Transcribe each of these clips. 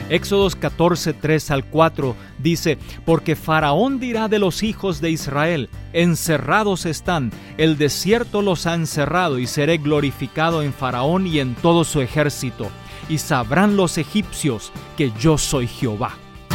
Éxodos 14, 3 al 4 dice: porque Faraón dirá de los hijos de Israel: encerrados están, el desierto los ha encerrado, y seré glorificado en Faraón y en todo su ejército, y sabrán los egipcios que yo soy Jehová.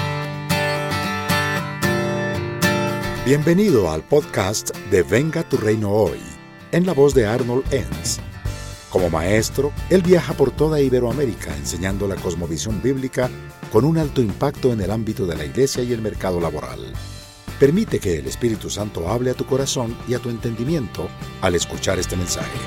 Bienvenido al podcast de Venga tu Reino Hoy, en la voz de Arnold Enns. Como maestro, él viaja por toda Iberoamérica enseñando la cosmovisión bíblica con un alto impacto en el ámbito de la iglesia y el mercado laboral. Permite que el Espíritu Santo hable a tu corazón y a tu entendimiento al escuchar este mensaje.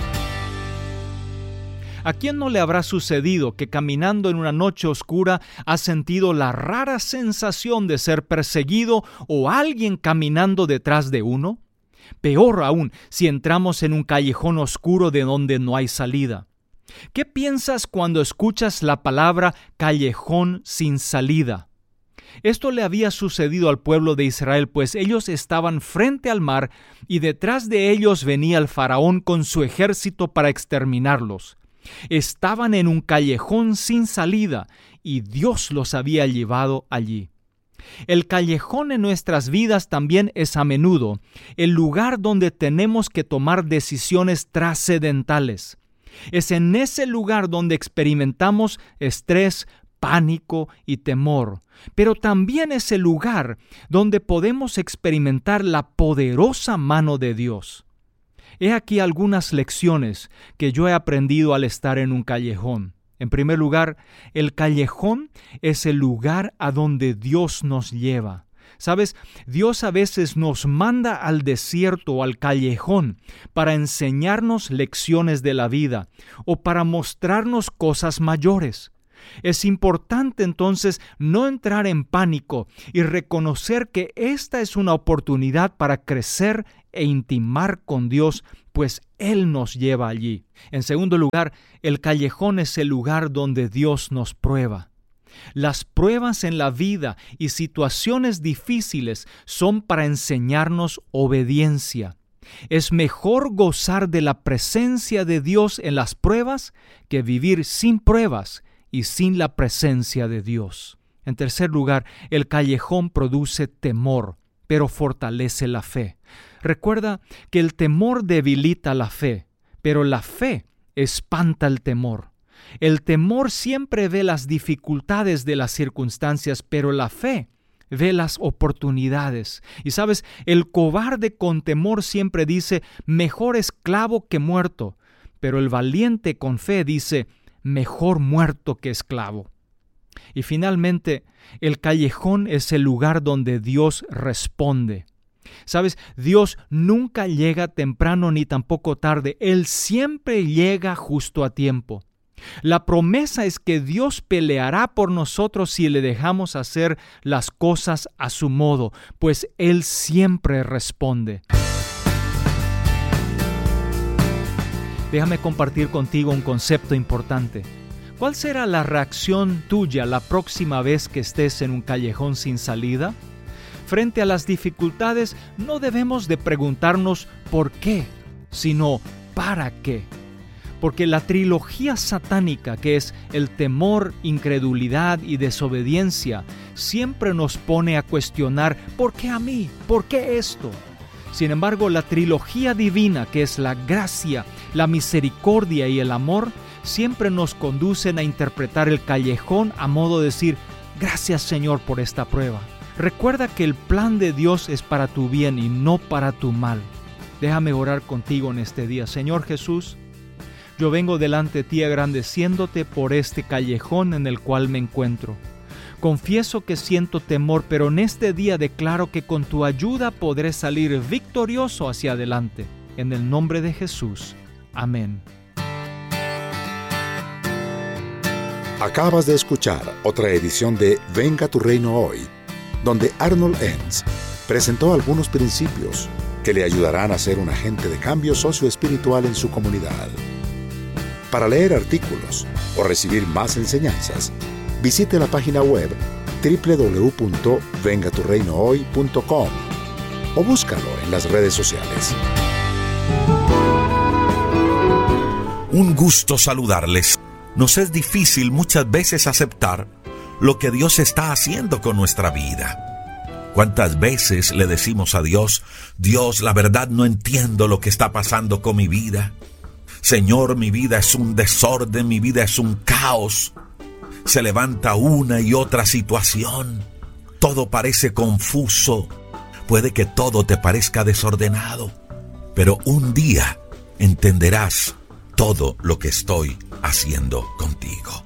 ¿A quién no le habrá sucedido que caminando en una noche oscura ha sentido la rara sensación de ser perseguido o alguien caminando detrás de uno? Peor aún, si entramos en un callejón oscuro de donde no hay salida. ¿Qué piensas cuando escuchas la palabra callejón sin salida? Esto le había sucedido al pueblo de Israel, pues ellos estaban frente al mar y detrás de ellos venía el faraón con su ejército para exterminarlos. Estaban en un callejón sin salida y Dios los había llevado allí. El callejón en nuestras vidas también es a menudo el lugar donde tenemos que tomar decisiones trascendentales. Es en ese lugar donde experimentamos estrés, pánico y temor, pero también es el lugar donde podemos experimentar la poderosa mano de Dios. He aquí algunas lecciones que yo he aprendido al estar en un callejón. En primer lugar, el callejón es el lugar a donde Dios nos lleva. ¿Sabes? Dios a veces nos manda al desierto o al callejón para enseñarnos lecciones de la vida o para mostrarnos cosas mayores. Es importante entonces no entrar en pánico y reconocer que esta es una oportunidad para crecer e intimar con Dios, pues Él nos lleva allí. En segundo lugar, el callejón es el lugar donde Dios nos prueba. Las pruebas en la vida y situaciones difíciles son para enseñarnos obediencia. Es mejor gozar de la presencia de Dios en las pruebas que vivir sin pruebas y sin la presencia de Dios. En tercer lugar, el callejón produce temor, pero fortalece la fe. Recuerda que el temor debilita la fe, pero la fe espanta el temor. El temor siempre ve las dificultades de las circunstancias, pero la fe ve las oportunidades. Y sabes, el cobarde con temor siempre dice: mejor esclavo que muerto, pero el valiente con fe dice: mejor muerto que esclavo. Y finalmente, el callejón es el lugar donde Dios responde. ¿Sabes? Dios nunca llega temprano ni tampoco tarde. Él siempre llega justo a tiempo. La promesa es que Dios peleará por nosotros si le dejamos hacer las cosas a su modo, pues Él siempre responde. Déjame compartir contigo un concepto importante. ¿Cuál será la reacción tuya la próxima vez que estés en un callejón sin salida? Frente a las dificultades, no debemos de preguntarnos ¿por qué?, sino ¿para qué? Porque la trilogía satánica, que es el temor, incredulidad y desobediencia, siempre nos pone a cuestionar ¿por qué a mí? ¿Por qué esto? Sin embargo, la trilogía divina, que es la gracia, la misericordia y el amor, siempre nos conducen a interpretar el callejón a modo de decir: gracias, Señor, por esta prueba. Recuerda que el plan de Dios es para tu bien y no para tu mal. Déjame orar contigo en este día. Señor Jesús, yo vengo delante de ti agradeciéndote por este callejón en el cual me encuentro. Confieso que siento temor, pero en este día declaro que con tu ayuda podré salir victorioso hacia adelante. En el nombre de Jesús. Amén. Acabas de escuchar otra edición de Venga tu Reino Hoy, donde Arnold Enns presentó algunos principios que le ayudarán a ser un agente de cambio socioespiritual en su comunidad. Para leer artículos o recibir más enseñanzas, visite la página web www.vengaturreinohoy.com o búscalo en las redes sociales. Un gusto saludarles. Nos es difícil muchas veces aceptar lo que Dios está haciendo con nuestra vida. ¿Cuántas veces le decimos a Dios: Dios, la verdad no entiendo lo que está pasando con mi vida? Señor, mi vida es un desorden, mi vida es un caos. Se levanta una y otra situación. Todo parece confuso. Puede que todo te parezca desordenado, pero un día entenderás todo lo que estoy haciendo contigo.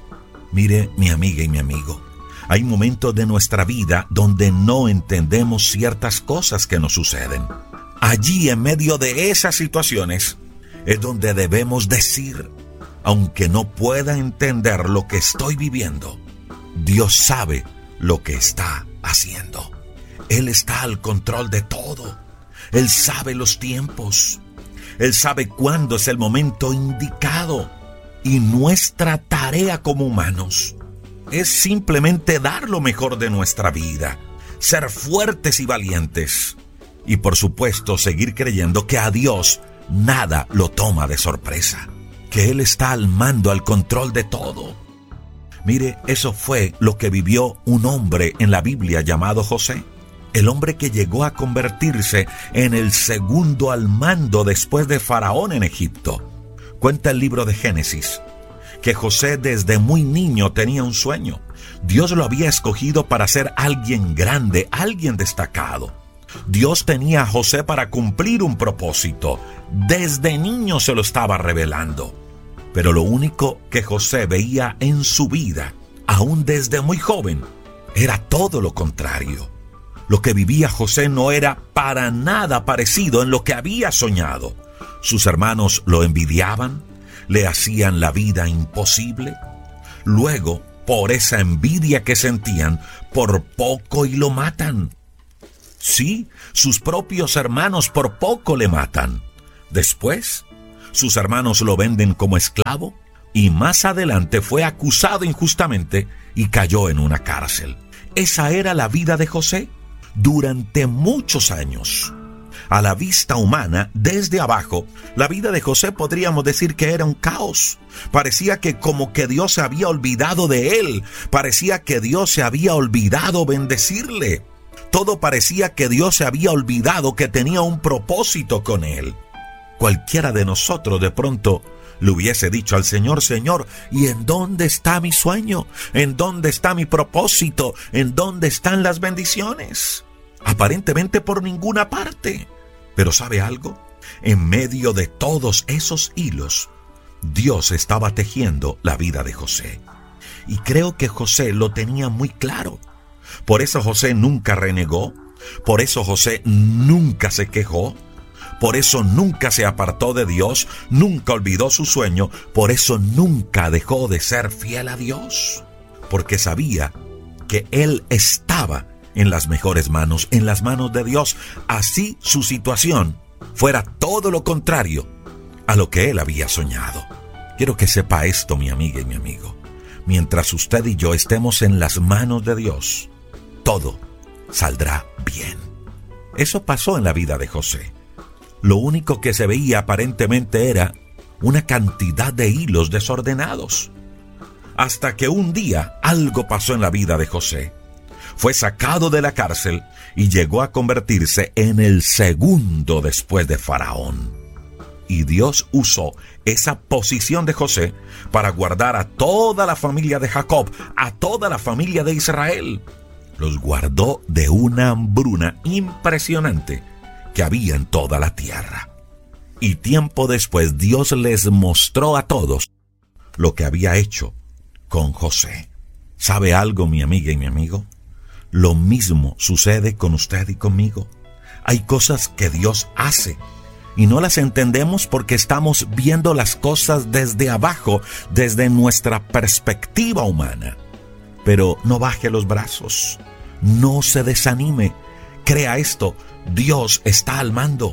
Mire, mi amiga y mi amigo, hay momentos de nuestra vida donde no entendemos ciertas cosas que nos suceden. Allí, en medio de esas situaciones, es donde debemos decir: aunque no pueda entender lo que estoy viviendo, Dios sabe lo que está haciendo. Él está al control de todo. Él sabe los tiempos. Él sabe cuándo es el momento indicado. Y nuestra tarea como humanos es simplemente dar lo mejor de nuestra vida, ser fuertes y valientes. Y por supuesto, seguir creyendo que a Dios nada lo toma de sorpresa, que Él está al mando, al control de todo. Mire, eso fue lo que vivió un hombre en la Biblia llamado José. El hombre que llegó a convertirse en el segundo al mando después de Faraón en Egipto. Cuenta el libro de Génesis que José desde muy niño tenía un sueño. Dios lo había escogido para ser alguien grande, alguien destacado. Dios tenía a José para cumplir un propósito. Desde niño se lo estaba revelando. Pero lo único que José veía en su vida, aún desde muy joven, era todo lo contrario. Lo que vivía José no era para nada parecido en lo que había soñado. Sus hermanos lo envidiaban, le hacían la vida imposible. Luego, por esa envidia que sentían, por poco y lo matan. Sí, sus propios hermanos por poco le matan. Después, sus hermanos lo venden como esclavo y más adelante fue acusado injustamente y cayó en una cárcel. Esa era la vida de José durante muchos años. A la vista humana, desde abajo, la vida de José podríamos decir que era un caos. Parecía que como que Dios se había olvidado de él. Parecía que Dios se había olvidado bendecirle. Todo parecía que Dios se había olvidado que tenía un propósito con él. Cualquiera de nosotros de pronto le hubiese dicho al Señor: Señor, ¿y en dónde está mi sueño? ¿En dónde está mi propósito? ¿En dónde están las bendiciones? Aparentemente por ninguna parte. Pero ¿sabe algo? En medio de todos esos hilos, Dios estaba tejiendo la vida de José. Y creo que José lo tenía muy claro. Por eso José nunca renegó. Por eso José nunca se quejó. Por eso nunca se apartó de Dios. Nunca olvidó su sueño. Por eso nunca dejó de ser fiel a Dios. Porque sabía que él estaba en las mejores manos, en las manos de Dios. Así su situación fuera todo lo contrario a lo que él había soñado. Quiero que sepa esto, mi amiga y mi amigo. Mientras usted y yo estemos en las manos de Dios, todo saldrá bien. Eso pasó en la vida de José. Lo único que se veía aparentemente era una cantidad de hilos desordenados. Hasta que un día algo pasó en la vida de José. Fue sacado de la cárcel y llegó a convertirse en el segundo después de Faraón. Y Dios usó esa posición de José para guardar a toda la familia de Jacob, a toda la familia de Israel. Los guardó de una hambruna impresionante que había en toda la tierra. Y tiempo después Dios les mostró a todos lo que había hecho con José. ¿Sabe algo, mi amiga y mi amigo? Lo mismo sucede con usted y conmigo. Hay cosas que Dios hace y no las entendemos porque estamos viendo las cosas desde abajo, desde nuestra perspectiva humana. Pero no baje los brazos, no se desanime. Crea esto: Dios está al mando.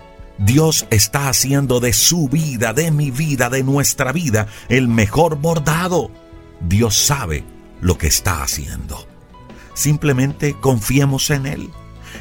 Dios está haciendo de su vida, de mi vida, de nuestra vida, el mejor bordado. Dios sabe lo que está haciendo. Simplemente confiemos en Él.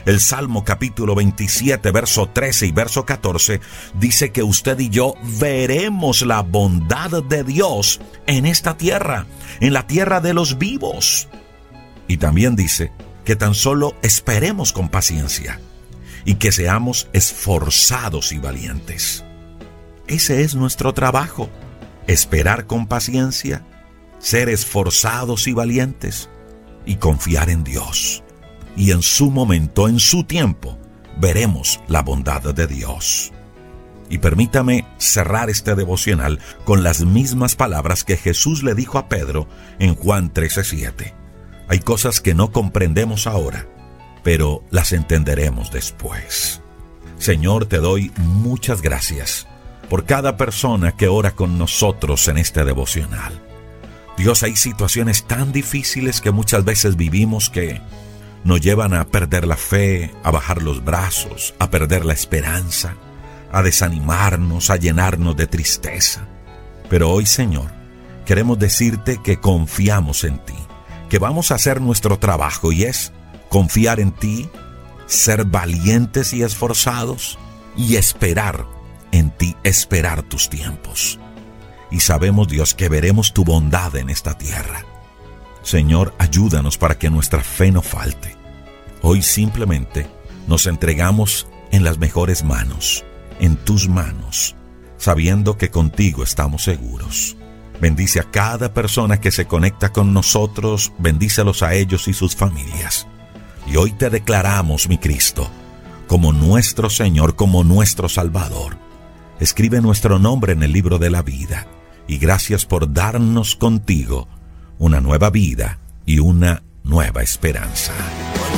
El Salmo capítulo 27, verso 13 y verso 14 dice que usted y yo veremos la bondad de Dios en esta tierra, en la tierra de los vivos. Y también dice que tan solo esperemos con paciencia y que seamos esforzados y valientes. Ese es nuestro trabajo, esperar con paciencia, ser esforzados y valientes y confiar en Dios. Y en su momento, en su tiempo, veremos la bondad de Dios. Y permítame cerrar este devocional con las mismas palabras que Jesús le dijo a Pedro en Juan 13:7. Hay cosas que no comprendemos ahora, pero las entenderemos después. Señor, te doy muchas gracias por cada persona que ora con nosotros en este devocional. Dios, hay situaciones tan difíciles que muchas veces vivimos que nos llevan a perder la fe, a bajar los brazos, a perder la esperanza, a desanimarnos, a llenarnos de tristeza. Pero hoy, Señor, queremos decirte que confiamos en ti, que vamos a hacer nuestro trabajo y es confiar en ti, ser valientes y esforzados y esperar en ti, esperar tus tiempos. Y sabemos, Dios, que veremos tu bondad en esta tierra. Señor, ayúdanos para que nuestra fe no falte. Hoy simplemente nos entregamos en las mejores manos, en tus manos, sabiendo que contigo estamos seguros. Bendice a cada persona que se conecta con nosotros, bendícelos a ellos y sus familias. Y hoy te declaramos, mi Cristo, como nuestro Señor, como nuestro Salvador. Escribe nuestro nombre en el libro de la vida. Y gracias por darnos contigo una nueva vida y una nueva esperanza.